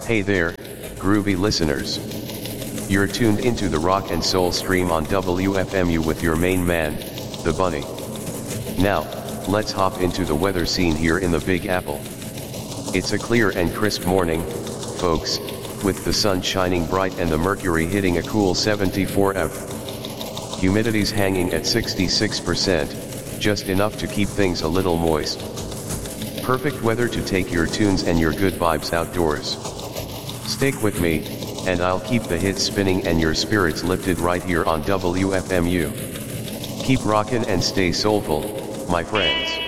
Hey there, groovy listeners. You're tuned into the rock and soul stream on WFMU with your main man, the Bunny. Now, let's hop into the weather scene here in the Big Apple. It's a clear and crisp morning, folks, with the sun shining bright and the mercury hitting a cool 74 F. Humidity's hanging at 66%, just enough to keep things a little moist. Perfect weather to take your tunes and your good vibes outdoors. Stick with me, and I'll keep the hits spinning and your spirits lifted right here on WFMU. Keep rockin' and stay soulful, my friends.